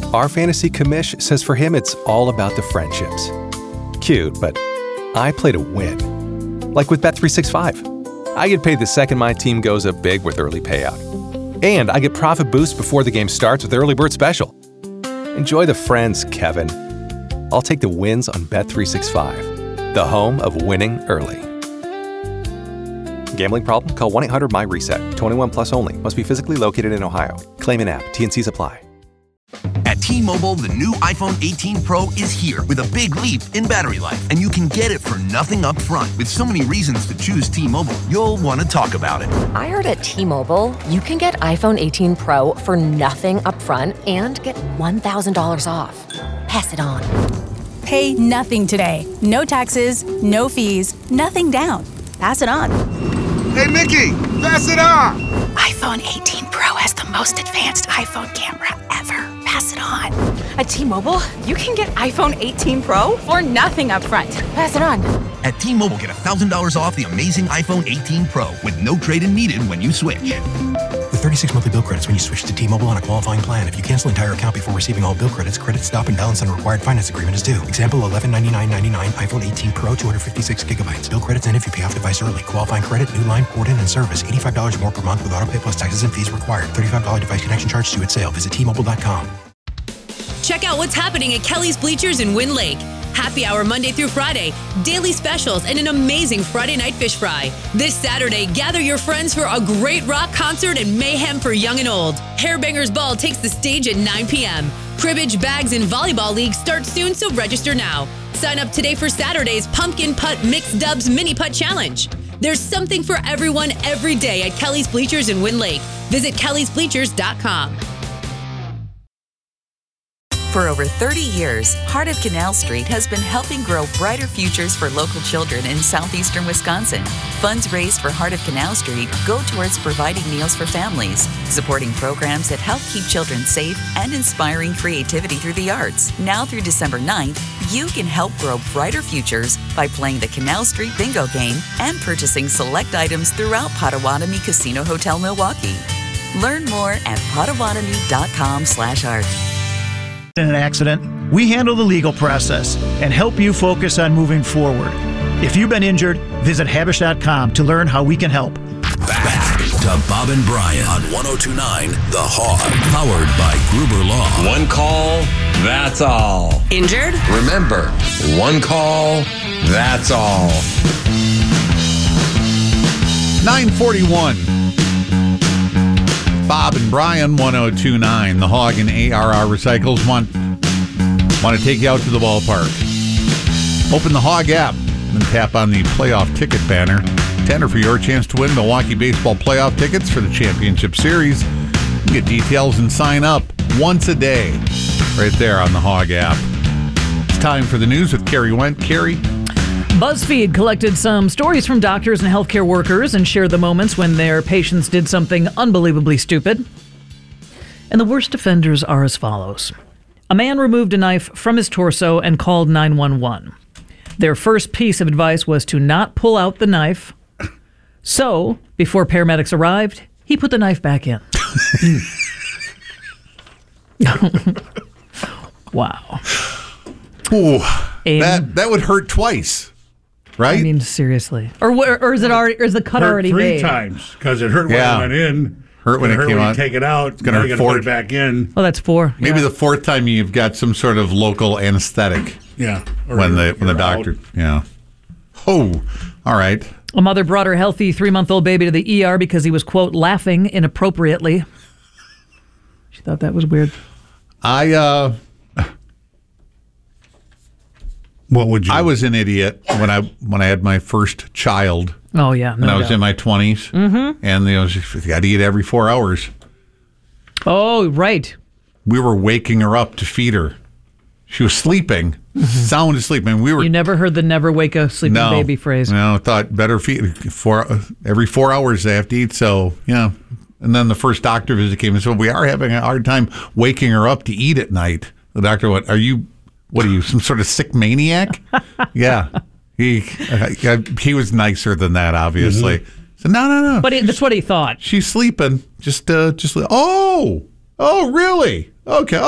Our fantasy commish says for him it's all about the friendships. Cute, but I play to win. Like with Bet365. I get paid the second my team goes up big with early payout. And I get profit boost before the game starts with Early Bird Special. Enjoy the friends, Kevin. I'll take the wins on Bet365, the home of winning early. Gambling problem? Call 1-800-MY-RESET. 21 plus only. Must be physically located in Ohio. Claim in app. T&Cs apply. At T-Mobile, the new iPhone 18 Pro is here with a big leap in battery life, and you can get it for nothing up front. With so many reasons to choose T-Mobile, you'll want to talk about it. I heard at T-Mobile, you can get iPhone 18 Pro for nothing up front and get $1,000 off. Pass it on. Pay nothing today. No taxes, no fees, nothing down. Pass it on. Hey, Mickey, pass it on! iPhone 18 Pro has the most advanced iPhone camera ever. Pass it on. At T-Mobile, you can get iPhone 18 Pro for nothing up front. Pass it on. At T-Mobile, get $1,000 off the amazing iPhone 18 Pro with no trade-in needed when you switch. With 36 monthly bill credits when you switch to T-Mobile on a qualifying plan. If you cancel entire account before receiving all bill credits, credit stop and balance on a required finance agreement is due. Example, $1199.99 iPhone 18 Pro, 256 gigabytes. Bill credits end if you pay off device early. Qualifying credit, new line, port in, and service. $85 more per month with autopay plus taxes and fees required. $35 device connection charge due at sale. Visit T-Mobile.com. Check out what's happening at Kelly's Bleachers in Wind Lake. Happy hour Monday through Friday, daily specials, and an amazing Friday night fish fry. This Saturday, gather your friends for a great rock concert and mayhem for young and old. Hairbangers Ball takes the stage at 9 p.m. Cribbage, bags, and volleyball leagues start soon, so register now. Sign up today for Saturday's Pumpkin Putt Mixed Dubs Mini Putt Challenge. There's something for everyone every day at Kelly's Bleachers in Wind Lake. Visit kellysbleachers.com. For over 30 years, Heart of Canal Street has been helping grow brighter futures for local children in southeastern Wisconsin. Funds raised for Heart of Canal Street go towards providing meals for families, supporting programs that help keep children safe, and inspiring creativity through the arts. Now through December 9th, you can help grow brighter futures by playing the Canal Street Bingo game and purchasing select items throughout Potawatomi Casino Hotel Milwaukee. Learn more at potawatomi.com/art. In an accident, we handle the legal process and help you focus on moving forward. If you've been injured, visit Habish.com to learn how we can help. Back to Bob and Brian on 102.9 The Hog, powered by Gruber Law. One call, that's all. Injured? Remember, one call, that's all. 9:41. Bob and Brian, 102.9 The Hog, and ARR Recycles want to take you out to the ballpark. Open the Hog app and tap on the playoff ticket banner. Tender for your chance to win Milwaukee baseball playoff tickets for the championship series. You can get details and sign up once a day right there on the Hog app. It's time for the news with Carrie Went. Carrie? BuzzFeed collected some stories from doctors and healthcare workers and shared the moments when their patients did something unbelievably stupid. And the worst offenders are as follows. A man removed a knife from his torso and called 911. Their first piece of advice was to not pull out the knife. So, before paramedics arrived, he put the knife back in. Wow. Ooh, that would hurt twice. Right? I mean, seriously. Or is it already? Or is the cut already made? Three times because it hurt when it went in. Hurt when it came out. Take it out. It's going to hurt put it back in. Oh, that's 4. Maybe the 4th time you've got some sort of local anesthetic. Yeah. When the doctor. Out. Yeah. Oh, all right. A mother brought her healthy 3-month-old baby to the ER because he was, quote, laughing inappropriately. She thought that was weird. What would you? I was an idiot when I had my first child. Oh yeah, when I was in my 20s, and you got to eat every 4 hours. Oh right. We were waking her up to feed her. She was sleeping, sound asleep, and we were. You never heard the "never wake a sleeping baby" phrase. No, I thought better feed every 4 hours they have to eat. So yeah, and then the first doctor visit came and said, "We are having a hard time waking her up to eat at night." The doctor went, What are you, some sort of sick maniac? Yeah. He was nicer than that, obviously. So no. But that's what he thought. She's sleeping. Just oh, really? Okay.